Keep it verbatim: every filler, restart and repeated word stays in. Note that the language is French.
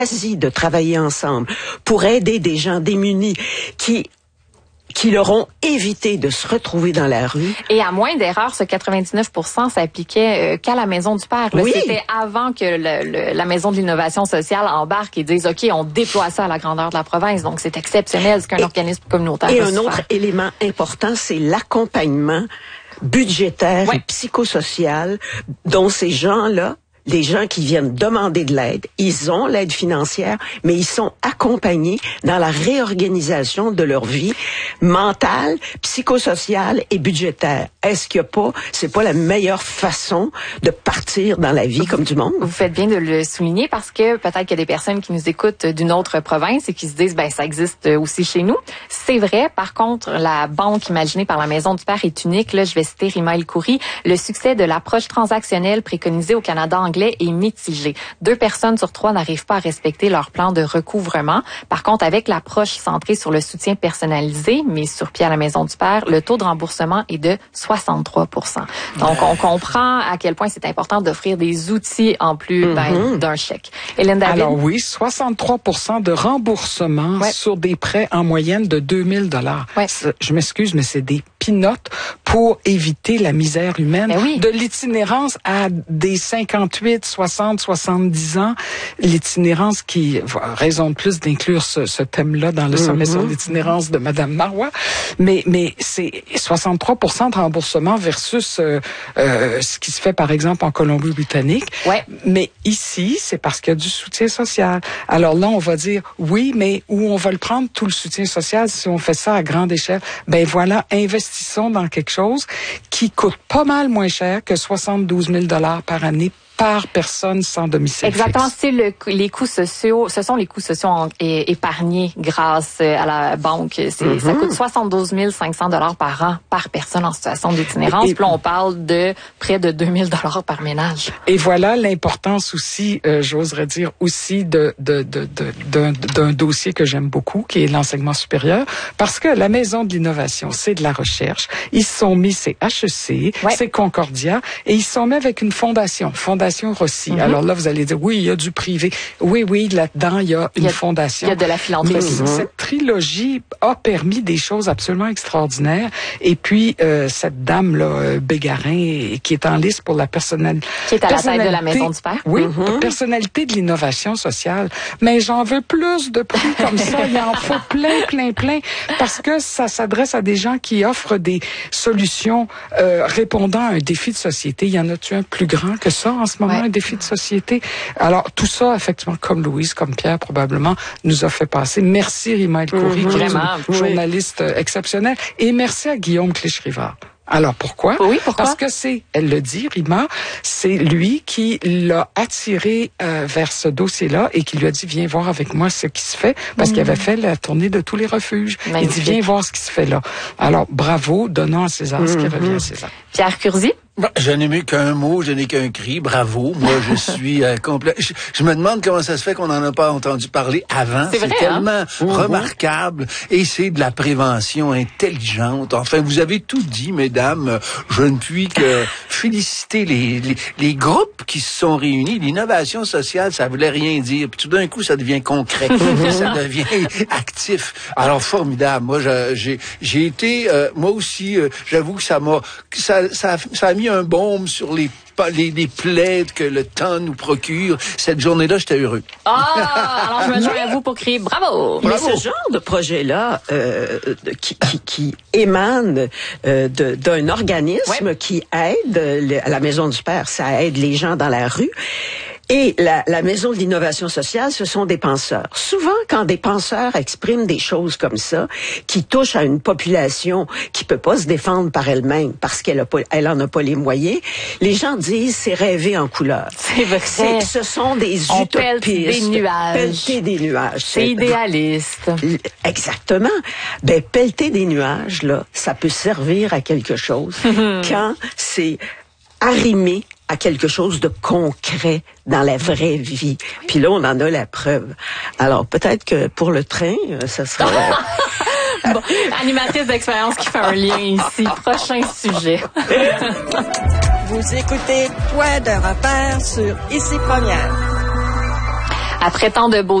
de travailler ensemble pour aider des gens démunis qui qui leur ont évité de se retrouver dans la rue. Et à moins d'erreurs, ce quatre-vingt-dix-neuf pour cent s'appliquait euh, qu'à la Maison du Père. Là, oui. C'était avant que le, le, la Maison de l'innovation sociale embarque et dise, OK, on déploie ça à la grandeur de la province. Donc, c'est exceptionnel ce qu'un et, organisme communautaire Et peut un se autre faire. élément important, c'est l'accompagnement budgétaire ouais. et psychosocial dont ces gens-là, les gens qui viennent demander de l'aide, ils ont l'aide financière, mais ils sont accompagnés dans la réorganisation de leur vie mentale, psychosociale et budgétaire. Est-ce qu'il n'y a pas, c'est pas la meilleure façon de partir dans la vie comme du monde? Vous faites bien de le souligner parce que peut-être qu'il y a des personnes qui nous écoutent d'une autre province et qui se disent, ben ça existe aussi chez nous. C'est vrai. Par contre, la banque imaginée par la Maison du Père est unique. Là, je vais citer Rima El-Khoury. Le succès de l'approche transactionnelle préconisée au Canada anglais est mitigé. Deux personnes sur trois n'arrivent pas à respecter leur plan de recouvrement. Par contre, avec l'approche centrée sur le soutien personnalisé, mis sur pied à la Maison du Père, le taux de remboursement est de soixante-trois pour cent. Donc, on comprend à quel point c'est important d'offrir des outils en plus mm-hmm. ben, d'un chèque. Hélène David? Alors oui, soixante-trois pour cent de remboursement ouais. sur des prêts en moyenne de deux mille dollars. Ouais. Je m'excuse, mais c'est des pinottes pour éviter la misère humaine. Ben oui. De l'itinérance à des cinquante-huit, soixante, soixante-dix ans. L'itinérance qui, raison de plus d'inclure ce, ce thème-là dans le mm-hmm. sommet sur l'itinérance de Madame Marois. Mais, mais c'est soixante-trois pour cent de remboursement versus euh, euh, ce qui se fait par exemple en Colombie-Britannique. Ouais. Mais ici, c'est parce qu'il y a du soutien social. Alors là, on va dire, oui, mais où on va le prendre, tout le soutien social, si on fait ça à grande échelle? Ben voilà, investissons dans quelque chose qui coûte pas mal moins cher que soixante-douze mille dollars par année par personne sans domicile Exactement, fixe. c'est le, les coûts sociaux, ce sont les coûts sociaux en, é, épargnés grâce à la banque. C'est, mm-hmm. Ça coûte soixante-douze mille cinq cents dollars par an par personne en situation d'itinérance. Puis là, on parle de près de deux mille dollars par ménage. Et voilà l'importance aussi, euh, j'oserais dire aussi, de, de, de, de, d'un, d'un dossier que j'aime beaucoup, qui est l'enseignement supérieur, parce que la Maison de l'innovation, c'est de la recherche. Ils se sont mis, c'est H E C, ouais. c'est Concordia, et ils se sont mis avec une fondation, Fondation Rossi. Mm-hmm. Alors là, vous allez dire, oui, il y a du privé. Oui, oui, là-dedans, il y a une il y a, fondation. Il y a de la philanthropie. Mais mm-hmm. cette trilogie a permis des choses absolument extraordinaires. Et puis, euh, cette dame-là, Bégarin, qui est en liste pour la personnalité... Qui est à la tête de la Maison du Père. Oui, mm-hmm. personnalité de l'innovation sociale. Mais j'en veux plus de prix comme ça. Il en faut plein, plein, plein. Parce que ça s'adresse à des gens qui offrent des solutions euh, répondant à un défi de société. Il y en a-tu un plus grand que ça en ce moment, ouais. un défi de société? Alors, tout ça, effectivement, comme Louise, comme Pierre, probablement, nous a fait passer. Merci, Rima El-Khoury, mmh, qui vraiment, est une journaliste oui. exceptionnelle. Et merci à Guillaume Clich-Rivard. Alors, pourquoi? Oui, pourquoi? Parce que c'est, elle le dit, Rima, c'est lui qui l'a attiré euh, vers ce dossier-là et qui lui a dit, viens voir avec moi ce qui se fait, parce mmh. qu'il avait fait la tournée de tous les refuges. Magnifique. Il dit, viens voir ce qui se fait là. Alors, bravo, donnons à César mmh. ce qui revient à César. Pierre Curzi? Bon, je n'ai mis qu'un mot, je n'ai qu'un cri. Bravo. Moi, je suis euh, complet. Je, je me demande comment ça se fait qu'on n'en a pas entendu parler avant. C'est, c'est vrai, tellement hein? remarquable. Et c'est de la prévention intelligente. Enfin, vous avez tout dit, mesdames. Je ne puis que féliciter les, les, les groupes qui se sont réunis. L'innovation sociale, ça voulait rien dire. Puis tout d'un coup, ça devient concret. Ça devient actif. Alors, formidable. Moi, je, j'ai, j'ai été, euh, moi aussi, euh, j'avoue que ça m'a, ça, ça, ça a mis un baume sur les Les, les plaies que le temps nous procure. Cette journée-là, j'étais heureux. Ah! Alors, je me joins à vous pour crier bravo! Mais bravo. ce genre de projet-là, euh, qui, qui, qui émane euh, de, d'un organisme ouais. qui aide, le, à la Maison du Père, ça aide les gens dans la rue. Et la, la Maison de l'innovation sociale, ce sont des penseurs. Souvent, quand des penseurs expriment des choses comme ça, qui touchent à une population qui peut pas se défendre par elle-même parce qu'elle a pas, elle en a pas les moyens, les gens disent c'est rêver en couleur. C'est vrai. C'est, ce sont des On utopistes. Pèle des nuages. Pelleter des nuages. C'est, c'est idéaliste. Exactement. Ben, pelleter des nuages, là, ça peut servir à quelque chose quand c'est arrimé à quelque chose de concret dans la vraie vie. Puis là, on en a la preuve. Alors, peut-être que pour le train, ça serait... Bon, animatrice d'expérience qui fait un lien ici. Prochain sujet. Vous écoutez Point de repère sur Ici Première. Après tant de beaux